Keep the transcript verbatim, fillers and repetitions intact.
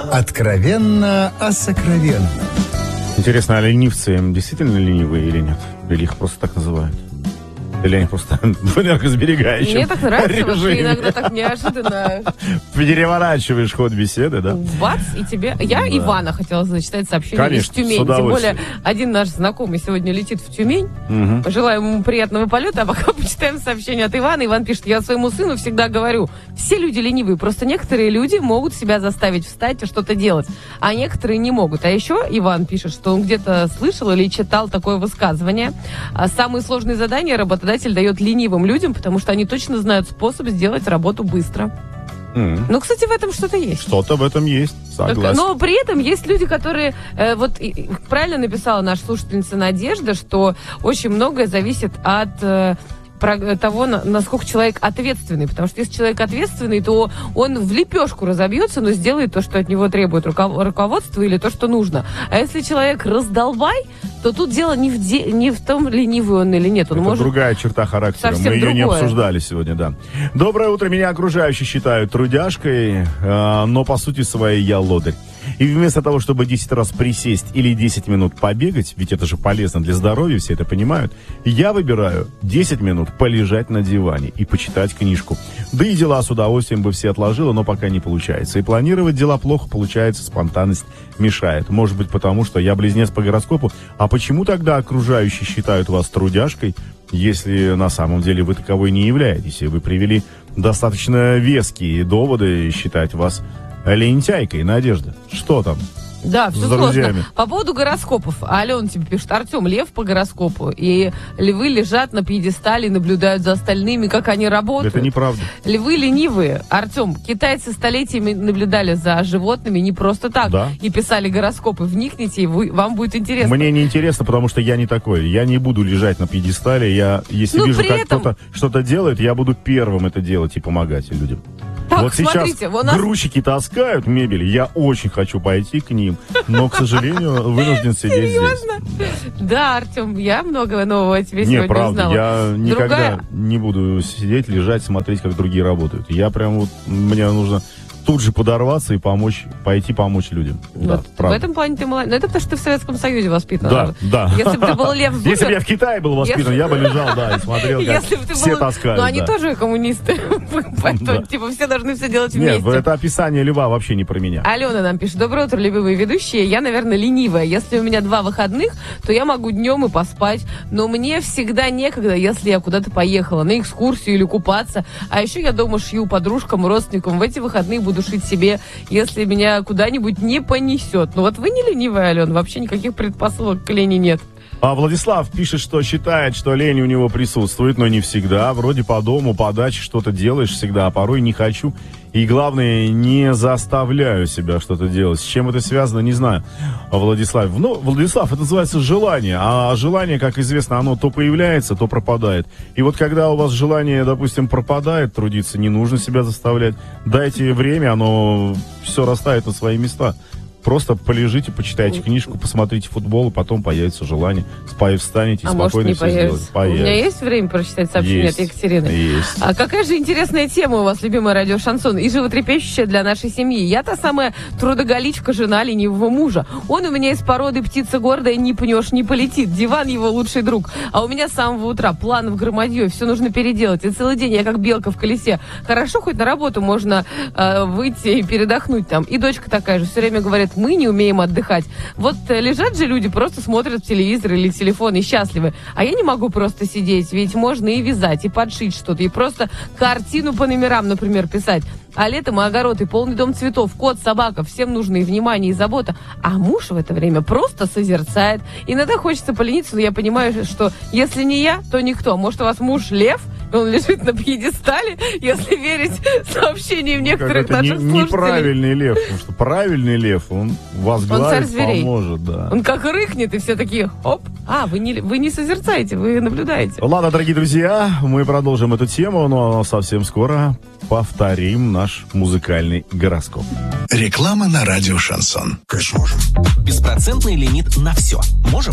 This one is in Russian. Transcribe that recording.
Откровенно о сокровенном. Интересно, а ленивцы действительно ленивые или нет? Или их просто так называют? Или они просто в энергосберегающем Мне так нравится, вот ты режиме? иногда так неожиданно Переворачиваешь ход беседы, да? бац, и тебе... Я Да. Ивана хотела зачитать сообщение Конечно, из Тюмени. с Тем более, удовольствием. один наш знакомый сегодня летит в Тюмень. Мгм. Желаю ему приятного полета, а пока почитаем сообщение от Ивана. Иван пишет: я своему сыну всегда говорю, все люди ленивые, просто некоторые люди могут себя заставить встать и что-то делать, а некоторые не могут. А еще Иван пишет, что он где-то слышал или читал такое высказывание: а самые сложные задания работодатель дает ленивым людям, потому что они точно знают способ сделать работу быстро. М. Ну, кстати, в этом что-то есть. Что-то в этом есть, согласен. Но при этом есть люди, которые, э, вот и- и правильно написала наша слушательница Надежда, что очень многое зависит от э, про- того, на- насколько человек ответственный. Потому что если человек ответственный, то он в лепешку разобьется, но сделает то, что от него требует руко- руководство или то, что нужно. А если человек раздолбай, то тут дело не в, де- не в том, ленивый он или нет. Он Это может... другая черта характера. совсем Мы ее не другое. обсуждали сегодня, да. Доброе утро. Меня окружающие считают трудяжкой, э, но по сути своей я лодырь. И вместо того, чтобы десять раз присесть или десять минут побегать, ведь это же полезно для здоровья, все это понимают, я выбираю десять минут полежать на диване и почитать книжку. Да и дела с удовольствием бы все отложила, но пока не получается. И планировать дела плохо получается, спонтанность мешает. Может быть, потому что я близнец по гороскопу. А почему тогда окружающие считают вас трудяжкой, если на самом деле вы таковой не являетесь? И вы привели достаточно веские доводы считать вас лентяйкой, Надежда. Что там? Да, все с сложно. друзьями? По поводу гороскопов. Алена тебе пишет: Артем, лев по гороскопу. И львы лежат на пьедестале и наблюдают за остальными, как они работают. Это неправда. Львы ленивые. Артем, китайцы столетиями наблюдали за животными не просто так. Да. И писали гороскопы. Вникните, и вы, вам будет интересно. Мне не интересно, потому что я не такой. Я не буду лежать на пьедестале. Я, если Ну, вижу, при как этом- кто-то что-то делает, я буду первым это делать и помогать людям. Так, вот сейчас смотрите, у нас- грузчики таскают мебель, я очень хочу пойти к ним, но, к сожалению, вынужден сидеть Серьезно? здесь. Да, Артем, я много нового о тебе Не, сегодня правда, узнала. я никогда Другая- не буду сидеть, лежать, смотреть, как другие работают. Я прям вот, мне нужно тут же подорваться и помочь, пойти помочь людям. Да, Вот в правда. этом плане ты молодец. Но это потому, что ты в Советском Союзе воспитан. Да, да. Если бы ты был Лев Зубер... Если бы я в Китае был воспитан, Если- я бы лежал, да, и смотрел, как Если бы ты все был... таскают. Но они да. тоже коммунисты. Поэтому, Да. типа, все должны все делать Нет, вместе. это описание льва вообще не про меня. Алена нам пишет: доброе утро, любимые ведущие. Я, наверное, ленивая. Если у меня два выходных, то я могу днем и поспать. Но мне всегда некогда, если я куда-то поехала, на экскурсию или купаться. А еще я дома шью подружкам, родственникам. В эти выходные буду шить себе, если меня куда-нибудь не понесет. Ну вот вы не ленивая, Алена. Вообще никаких предпосылок к лени нет. А Владислав пишет, что считает, что лень у него присутствует, но не всегда. Вроде по дому, по даче что-то делаешь всегда, а порой не хочу. И главное, не заставляю себя что-то делать. С чем это связано, не знаю. А Владислав, ну, Владислав, это называется желание. А желание, как известно, оно то появляется, то пропадает. И вот когда у вас желание, допустим, пропадает трудиться, не нужно себя заставлять. Дайте время, оно все расставит на свои места. Просто полежите, почитайте книжку, посмотрите футбол, и потом появится желание. Спа- встанете и А может, спокойно не все появится. сделаете. У меня есть время прочитать сообщение Есть. от Екатерины? Есть. А какая же интересная тема у вас, любимая радио Шансон, и животрепещущая для нашей семьи. Я та самая трудоголичка, жена ленивого мужа. Он у меня из породы птица гордая, не пнешь, не полетит. Диван его лучший друг. А у меня с самого утра план в громадье, все нужно переделать. И целый день я как белка в колесе. Хорошо, хоть на работу можно э, выйти и передохнуть там. И дочка такая же все время говорит: мы не умеем отдыхать. Вот э, лежат же люди, просто смотрят телевизор или телефон и счастливы. А я не могу просто сидеть, ведь можно и вязать, и подшить что-то, и просто картину по номерам, например, писать. А летом и огород, и полный дом цветов, кот, собака, всем нужно и внимание, и забота. А муж в это время просто созерцает. Иногда хочется полениться, но я понимаю, что если не я, то никто. Может, у вас муж лев, и он лежит на пьедестале, если верить сообщениям некоторых Как это не- наших слушателей. неправильный лев, потому что правильный лев, он возглавит, царь зверей. поможет, да. Он как рыкнет, и все такие: оп, а, вы не, вы не созерцаете, вы наблюдаете. Ладно, дорогие друзья, мы продолжим эту тему, но совсем скоро повторим наш музыкальный гороскоп. Реклама на радио Шансон. Беспроцентный лимит на все. Можем?